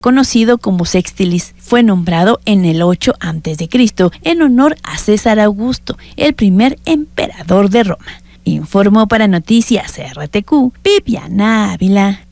conocido como Sextilis. Fue nombrado en el 8 a.C. en honor a César Augusto, el primer emperador de Roma. Informó para Noticias RTQ, Viviana Ávila.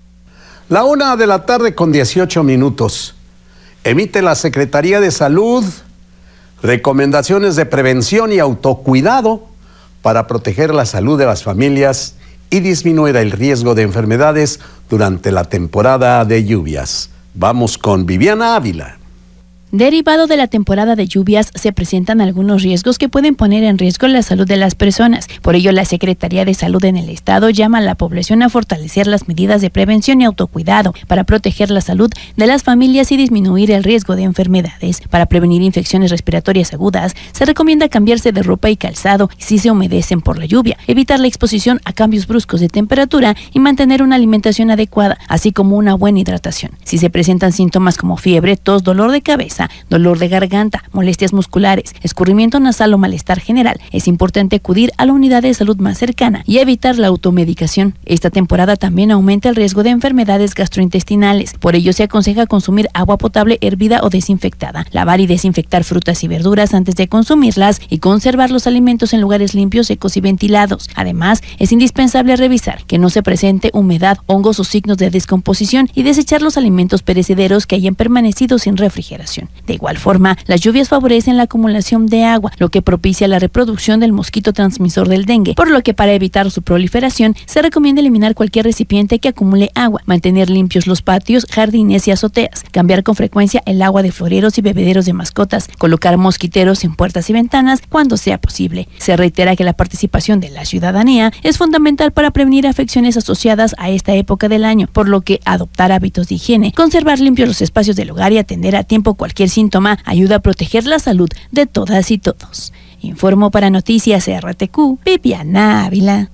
1:18 p.m. Emite la Secretaría de Salud recomendaciones de prevención y autocuidado para proteger la salud de las familias y disminuir el riesgo de enfermedades durante la temporada de lluvias. Vamos con Viviana Ávila. Derivado de la temporada de lluvias, se presentan algunos riesgos que pueden poner en riesgo la salud de las personas. Por ello, la Secretaría de Salud en el Estado llama a la población a fortalecer las medidas de prevención y autocuidado para proteger la salud de las familias y disminuir el riesgo de enfermedades. Para prevenir infecciones respiratorias agudas, se recomienda cambiarse de ropa y calzado si se humedecen por la lluvia, evitar la exposición a cambios bruscos de temperatura y mantener una alimentación adecuada, así como una buena hidratación. Si se presentan síntomas como fiebre, tos, dolor de cabeza, dolor de garganta, molestias musculares, escurrimiento nasal o malestar general, es importante acudir a la unidad de salud más cercana y evitar la automedicación. Esta temporada también aumenta el riesgo de enfermedades gastrointestinales. Por ello se aconseja consumir agua potable hervida o desinfectada, lavar y desinfectar frutas y verduras antes de consumirlas y conservar los alimentos en lugares limpios, secos y ventilados. Además, es indispensable revisar que no se presente humedad, hongos o signos de descomposición y desechar los alimentos perecederos que hayan permanecido sin refrigeración. De igual forma, las lluvias favorecen la acumulación de agua, lo que propicia la reproducción del mosquito transmisor del dengue, por lo que para evitar su proliferación, se recomienda eliminar cualquier recipiente que acumule agua, mantener limpios los patios, jardines y azoteas, cambiar con frecuencia el agua de floreros y bebederos de mascotas, colocar mosquiteros en puertas y ventanas cuando sea posible. Se reitera que la participación de la ciudadanía es fundamental para prevenir afecciones asociadas a esta época del año, por lo que adoptar hábitos de higiene, conservar limpios los espacios del hogar y atender a tiempo cualquier síntoma ayuda a proteger la salud de todas y todos. Informó para Noticias RTQ, Viviana Ávila.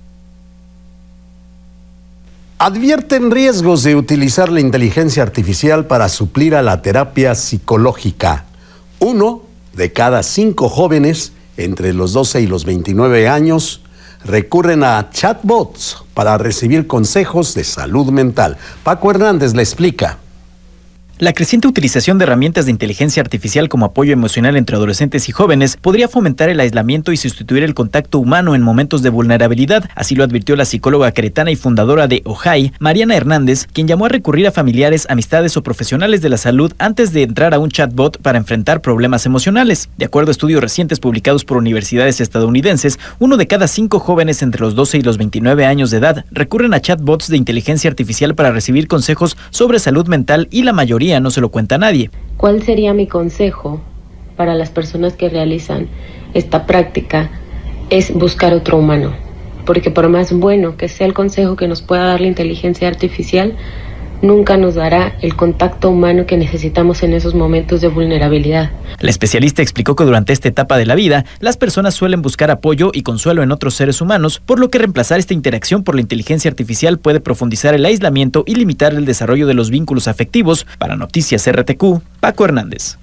Advierten riesgos de utilizar la inteligencia artificial para suplir a la terapia psicológica. 1 de cada 5 jóvenes entre los 12 y los 29 años recurren a chatbots para recibir consejos de salud mental. Paco Hernández le explica. La creciente utilización de herramientas de inteligencia artificial como apoyo emocional entre adolescentes y jóvenes podría fomentar el aislamiento y sustituir el contacto humano en momentos de vulnerabilidad. Así lo advirtió la psicóloga queretana y fundadora de OJAI, Mariana Hernández, quien llamó a recurrir a familiares, amistades o profesionales de la salud antes de entrar a un chatbot para enfrentar problemas emocionales. De acuerdo a estudios recientes publicados por universidades estadounidenses, 1 de cada 5 jóvenes entre los 12 y los 29 años de edad recurren a chatbots de inteligencia artificial para recibir consejos sobre salud mental y la mayoría no se lo cuenta a nadie. ¿Cuál sería mi consejo para las personas que realizan esta práctica? Es buscar otro humano, porque por más bueno que sea el consejo que nos pueda dar la inteligencia artificial, nunca nos dará el contacto humano que necesitamos en esos momentos de vulnerabilidad. La especialista explicó que durante esta etapa de la vida, las personas suelen buscar apoyo y consuelo en otros seres humanos, por lo que reemplazar esta interacción por la inteligencia artificial puede profundizar el aislamiento y limitar el desarrollo de los vínculos afectivos. Para Noticias RTQ, Paco Hernández.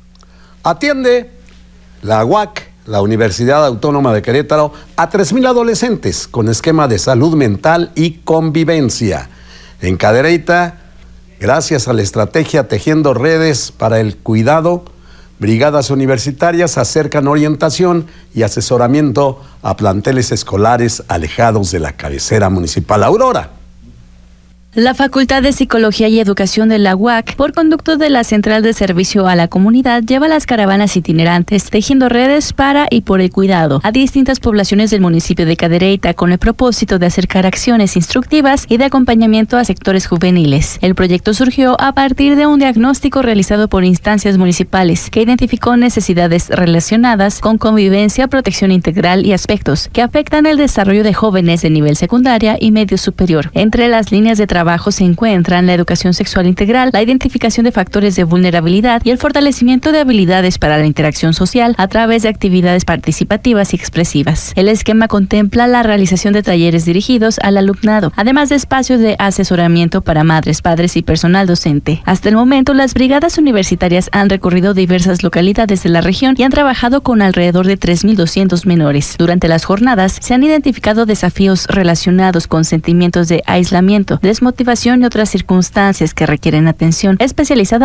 Atiende la UAC, la Universidad Autónoma de Querétaro, a 3,000 adolescentes con esquema de salud mental y convivencia. En Cadereyta, gracias a la estrategia Tejiendo Redes para el Cuidado, brigadas universitarias acercan orientación y asesoramiento a planteles escolares alejados de la cabecera municipal. Aurora. La Facultad de Psicología y Educación de la UAC, por conducto de la Central de Servicio a la Comunidad, lleva las caravanas itinerantes Tejiendo Redes para y por el Cuidado a distintas poblaciones del municipio de Cadereyta con el propósito de acercar acciones instructivas y de acompañamiento a sectores juveniles. El proyecto surgió a partir de un diagnóstico realizado por instancias municipales que identificó necesidades relacionadas con convivencia, protección integral y aspectos que afectan el desarrollo de jóvenes de nivel secundaria y medio superior. Entre las líneas de trabajo se encuentran la educación sexual integral, la identificación de factores de vulnerabilidad y el fortalecimiento de habilidades para la interacción social a través de actividades participativas y expresivas. El esquema contempla la realización de talleres dirigidos al alumnado, además de espacios de asesoramiento para madres, padres y personal docente. Hasta el momento, las brigadas universitarias han recorrido diversas localidades de la región y han trabajado con alrededor de 3,200 menores. Durante las jornadas se han identificado desafíos relacionados con sentimientos de aislamiento, desmotivación motivación y otras circunstancias que requieren atención especializada